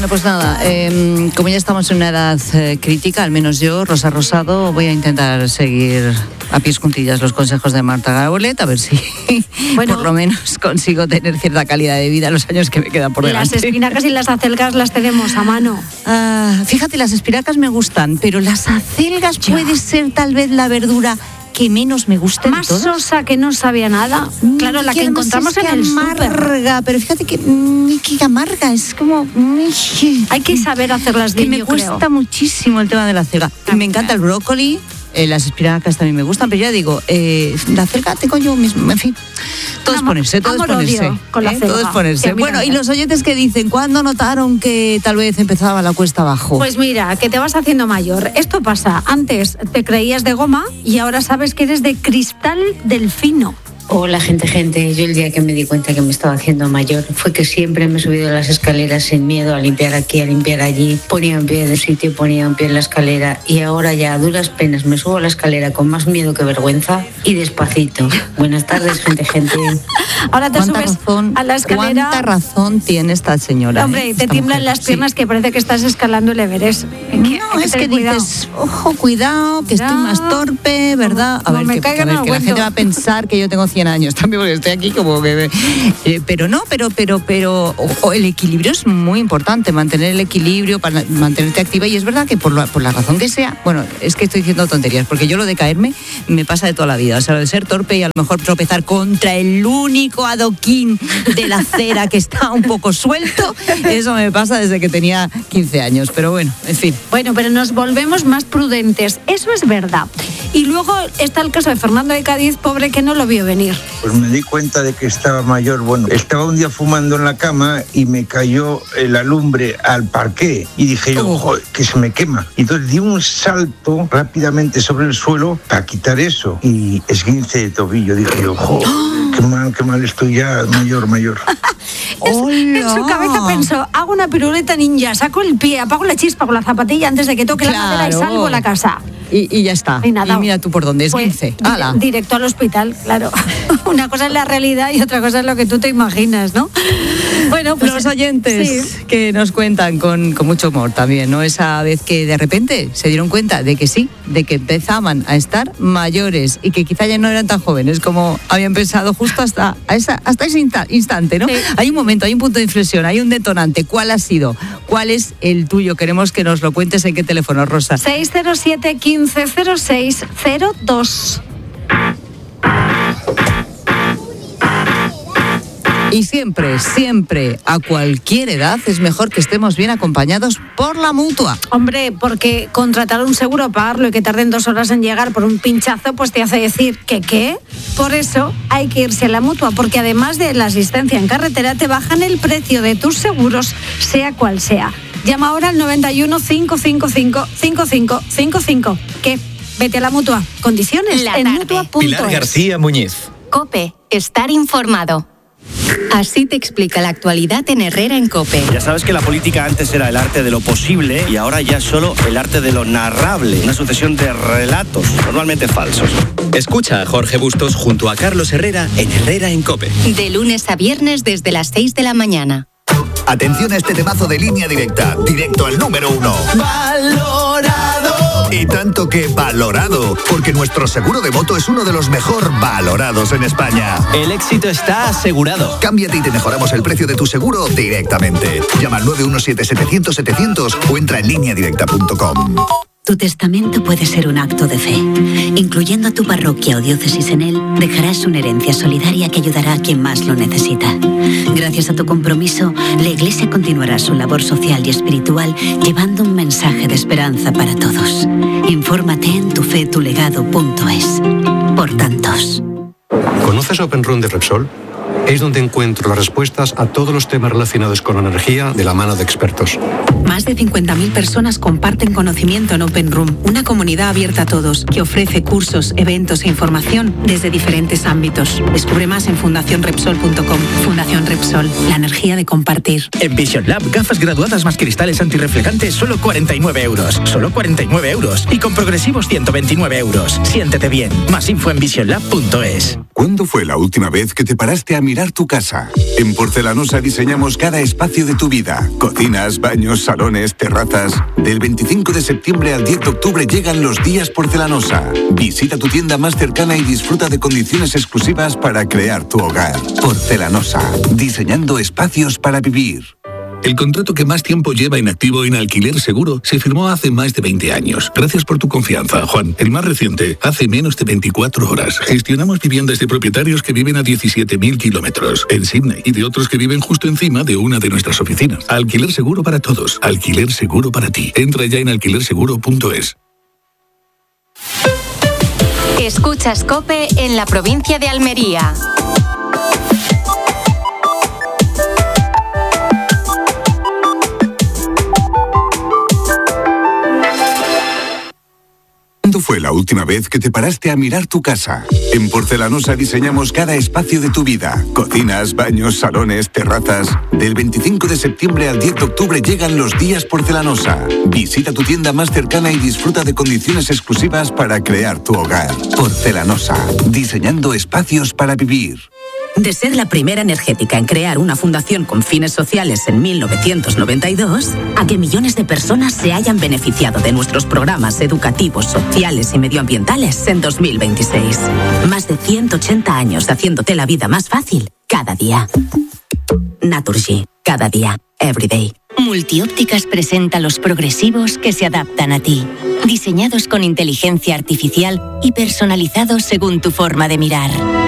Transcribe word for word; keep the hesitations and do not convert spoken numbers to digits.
pues nada, eh, como ya estamos en una edad eh, crítica, al menos yo, Rosa Rosado, voy a intentar seguir a pies juntillas los consejos de Marta Gabolet, a ver si bueno, por lo menos consigo tener cierta calidad de vida los años que me quedan por delante. Las espinacas y las acelgas las tenemos a mano. Ah, fíjate, las espinacas me gustan, pero las acelgas ya. Puede ser tal vez la verdura que menos me gusta de más todas. sosa, que no sabía nada. Claro, la que encontramos en el amarga, súper. Pero fíjate que, que amarga, es como... Hay que saber hacerlas bien, que me yo cuesta creo. muchísimo el tema de la acelga. Me encanta el brócoli, eh, las espinacas también me gustan, pero ya digo, eh, la acelga tengo yo mismo, en fin. Todo es ponerse, todo es ponerse. Con la ¿eh? Todo es ponerse. Bueno, y los oyentes que dicen, ¿cuándo notaron que tal vez empezaba la cuesta abajo? Pues mira, que te vas haciendo mayor. Esto pasa, antes te creías de goma y ahora sabes que eres de cristal delfino. Hola, gente, gente. Yo el día que me di cuenta que me estaba haciendo mayor fue que siempre me he subido las escaleras sin miedo a limpiar aquí, a limpiar allí. Ponía un pie de sitio, ponía un pie en la escalera y ahora ya a duras penas me subo a la escalera con más miedo que vergüenza y despacito. Buenas tardes, gente, gente. Ahora te subes razón, a la escalera. ¿Cuánta razón tiene esta señora? Hombre, eh? te tiemblan mujer. las piernas, sí. Que parece que estás escalando el Everest. No, que, es que dices, ojo, cuidado, que estoy más torpe, ¿verdad? A ver, que, que, a ver, que la gente va a pensar que yo tengo cien años también porque estoy aquí como bebé. Eh, pero no, pero, pero, pero o, o el equilibrio es muy importante, mantener el equilibrio para mantenerte activa y es verdad que por la, por la razón que sea, bueno, es que estoy diciendo tonterías, porque yo lo de caerme me pasa de toda la vida, o sea, lo de ser torpe y a lo mejor tropezar contra el único adoquín de la acera que está un poco suelto, eso me pasa desde que tenía quince años, pero bueno, en fin. Bueno, pero nos volvemos más prudentes, eso es verdad. Y luego está el caso de Fernando de Cádiz, pobre, que no lo vio venir. Pues me di cuenta de que estaba mayor. Bueno, estaba un día fumando en la cama y me cayó la lumbre al parqué y dije yo, ojo, que se me quema. Y entonces di un salto rápidamente sobre el suelo para quitar eso y esguince de tobillo. Dije yo, ojo, qué mal, qué mal estoy ya, mayor, mayor. Es, en su cabeza pensó, hago una piruleta ninja, saco el pie, apago la chispa con la zapatilla antes de que toque claro. la madera y salgo a la casa. Y, y ya está. Y, nada, y mira tú por dónde es pues, quince. Di- directo al hospital, claro. Una cosa es la realidad y otra cosa es lo que tú te imaginas, ¿no? Bueno, pues los oyentes sí. que nos cuentan con, con mucho humor también, ¿no? Esa vez que de repente se dieron cuenta de que sí, de que empezaban a estar mayores y que quizá ya no eran tan jóvenes como habían pensado justo hasta, esa, hasta ese insta- instante, ¿no? Sí. Hay un momento, hay un punto de inflexión, hay un detonante. ¿Cuál ha sido? ¿Cuál es el tuyo? Queremos que nos lo cuentes. ¿En qué teléfono, Rosa? seis cero siete, quince cero seis cero dos. Y siempre, siempre, a cualquier edad, es mejor que estemos bien acompañados por la Mutua. Hombre, porque contratar un seguro, pagarlo y que tarden dos horas en llegar por un pinchazo, pues te hace decir que qué. Por eso hay que irse a la Mutua, porque además de la asistencia en carretera, te bajan el precio de tus seguros, sea cual sea. Llama ahora al noventa y uno, cinco cinco cinco, cinco cinco cinco cinco. ¿Qué? Vete a la Mutua. Condiciones la en tarde. mutua punto es. Pilar García Muñiz. COPE. Estar informado. Así te explica la actualidad en Herrera en COPE. Ya sabes que la política antes era el arte de lo posible y ahora ya es solo el arte de lo narrable. Una sucesión de relatos, normalmente falsos. Escucha a Jorge Bustos junto a Carlos Herrera en Herrera en COPE. De lunes a viernes desde las seis de la mañana. Atención a este temazo de Línea Directa, directo al número uno. ¡Valorado! Y tanto que valorado, porque nuestro seguro de moto es uno de los mejor valorados en España. El éxito está asegurado. Cámbiate y te mejoramos el precio de tu seguro directamente. Llama al nueve uno siete, setecientos, setecientos o entra en línea directa punto com. Tu testamento puede ser un acto de fe. Incluyendo tu parroquia o diócesis en él, dejarás una herencia solidaria que ayudará a quien más lo necesita. Gracias a tu compromiso, la Iglesia continuará su labor social y espiritual llevando un mensaje de esperanza para todos. Infórmate en tufetulegado punto es. Por tantos. ¿Conoces Open Room de Repsol? Es donde encuentro las respuestas a todos los temas relacionados con la energía de la mano de expertos. Más de cincuenta mil personas comparten conocimiento en Open Room, una comunidad abierta a todos que ofrece cursos, eventos e información desde diferentes ámbitos. Descubre más en fundación repsol punto com. Fundación Repsol, la energía de compartir. En Vision Lab, gafas graduadas más cristales antirreflejantes, solo cuarenta y nueve euros. Solo cuarenta y nueve euros. Y con progresivos ciento veintinueve euros. Siéntete bien. Más info en vision lab punto es. ¿Cuándo fue la última vez que te paraste a mirar mirar tu casa. En Porcelanosa diseñamos cada espacio de tu vida. Cocinas, baños, salones, terrazas. Del veinticinco de septiembre al diez de octubre llegan los días Porcelanosa. Visita tu tienda más cercana y disfruta de condiciones exclusivas para crear tu hogar. Porcelanosa, diseñando espacios para vivir. El contrato que más tiempo lleva inactivo en Alquiler Seguro se firmó hace más de veinte años. Gracias por tu confianza, Juan. El más reciente, hace menos de veinticuatro horas. Gestionamos viviendas de propietarios que viven a diecisiete mil kilómetros en Sydney y de otros que viven justo encima de una de nuestras oficinas. Alquiler Seguro para todos. Alquiler Seguro para ti. Entra ya en alquiler seguro punto es. Escuchas COPE en la provincia de Almería. ¿Cuándo fue la última vez que te paraste a mirar tu casa? En Porcelanosa diseñamos cada espacio de tu vida. Cocinas, baños, salones, terrazas. Del veinticinco de septiembre al diez de octubre llegan los días Porcelanosa. Visita tu tienda más cercana y disfruta de condiciones exclusivas para crear tu hogar. Porcelanosa, diseñando espacios para vivir. De ser la primera energética en crear una fundación con fines sociales en mil novecientos noventa y dos, a que millones de personas se hayan beneficiado de nuestros programas educativos, sociales y medioambientales en dos mil veintiséis. Más de ciento ochenta años haciéndote la vida más fácil cada día. Naturgy, cada día, every day. Multiópticas presenta los progresivos que se adaptan a ti. Diseñados con inteligencia artificial y personalizados según tu forma de mirar.